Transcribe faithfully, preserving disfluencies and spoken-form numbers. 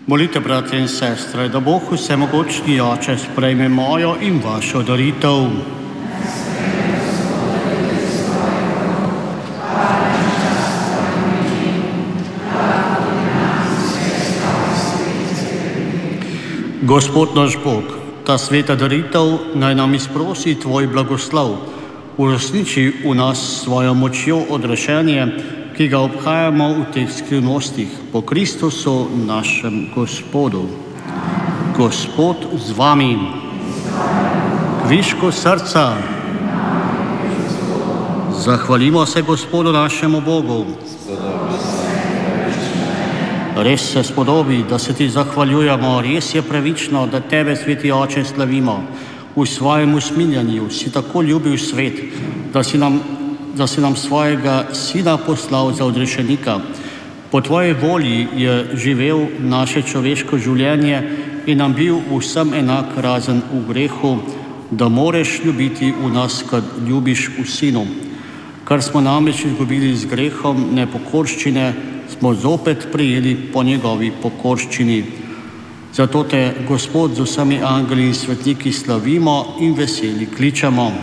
Molite, bratje in sestre, da Bog vsemogočni Oče sprejme mojo in vašo daritev. Gospod naš Bog, ta sveta daritev naj nam izprosi tvoj blagoslov, uresniči v nas svojo močjo odrešenje, ki ga obhajamo v teh skrivnostih po Kristusu našem Gospodu. Gospod z vami, kvišku srca, zahvalimo se Gospodu našemu Bogu. Res se spodobi, da se ti zahvaljujemo, res je pravično, da tebe, sveti Oče, slavimo. V svojem usmiljanju si tako ljubil svet, da si nam da si nam svojega sina poslal za odrešenika. Po tvoji volji je živel naše človeško življenje in nam bil vsem enak razen v grehu, da moreš ljubiti v nas, kad ljubiš v sinu. Kar smo namreč izgubili z grehom nepokorščine, smo zopet prijeli po njegovi pokorščini. Zato te, Gospod, z vsemi angeli in svetniki slavimo in veseli kličemo.